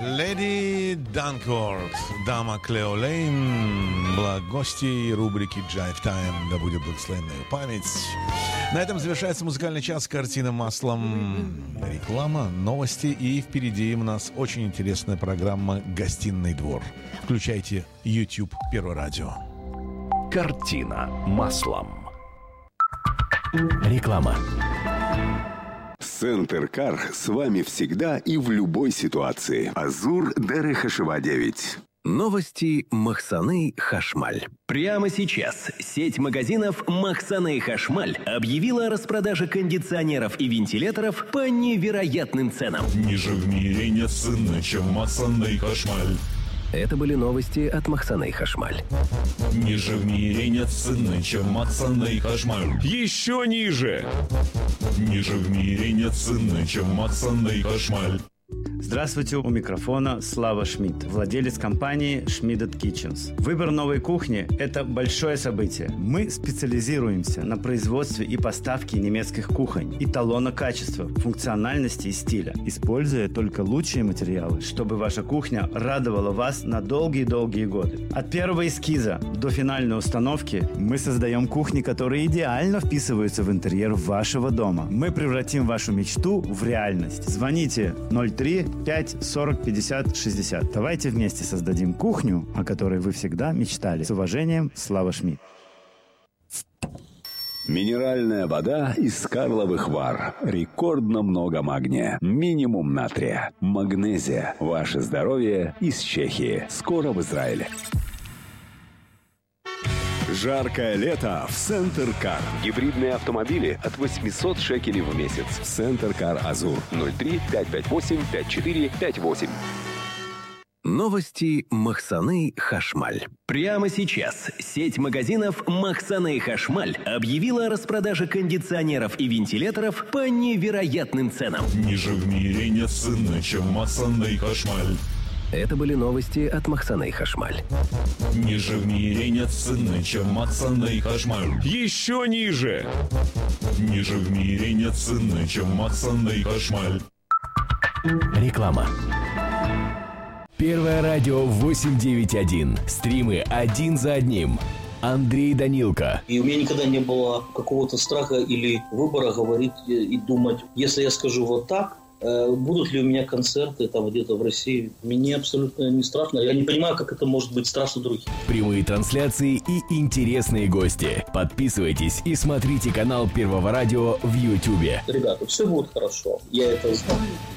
Леди Данкорт, дама Клео Лейн, была гостьей рубрики Jive Time, да будет благословенная память. На этом завершается музыкальный час «Картина маслом». Реклама, новости и впереди у нас очень интересная программа «Гостиный двор». Включайте YouTube Первое радио. «Картина маслом». Реклама. Центр Кар с вами всегда и в любой ситуации. Азур Дерехашева 9. Новости Махсаны Хашмаль. Прямо сейчас сеть магазинов Махсаны Хашмаль объявила о распродаже кондиционеров и вентиляторов по невероятным ценам. Ниже в мире нет цены, чем Махсаны Хашмаль. Это были новости от Махсаны Хашмаль. Ниже в мире нет цены, чем Махсаны Хашмаль. Еще ниже! Ниже в мире нет цены, чем Махсаны Хашмаль. Здравствуйте, у микрофона Слава Шмидт, владелец компании Schmidт Kitchens. Выбор новой кухни – это большое событие. Мы специализируемся на производстве и поставке немецких кухонь, эталона качества, функциональности и стиля, используя только лучшие материалы, чтобы ваша кухня радовала вас на долгие-долгие годы. От первого эскиза до финальной установки мы создаем кухни, которые идеально вписываются в интерьер вашего дома. Мы превратим вашу мечту в реальность. Звоните 03 5 40 50 60. Давайте вместе создадим кухню, о которой вы всегда мечтали. С уважением, Слава Шмидт. Минеральная вода из Карловых Вар. Рекордно много магния. Минимум натрия. Магнезия. Ваше здоровье из Чехии. Скоро в Израиле. Жаркое лето в Центр Кар. Гибридные автомобили от 800 шекелей в месяц. Центр Кар Азур 03 558 5458. Новости Махсаны Хашмаль. Прямо сейчас сеть магазинов Махсаны Хашмаль объявила о распродаже кондиционеров и вентиляторов по невероятным ценам. Ниже в мире нет цены, чем Махсаны Хашмаль. Это были новости от Махсаны Хашмаль. Ниже в мире нет цены, чем Махсаны Хашмаль. Еще ниже! Ниже в мире нет цены, чем Махсаны Хашмаль. Реклама. Первое радио 891. Стримы один за одним. Андрей Данилко. И у меня никогда не было какого-то страха или выбора говорить и думать, если я скажу вот так, будут ли у меня концерты там где-то в России. Мне абсолютно не страшно. Я не понимаю, как это может быть страшно другим. Прямые трансляции и интересные гости. Подписывайтесь и смотрите канал Первого радио в Ютубе. Ребята, все будет хорошо. Я это знаю.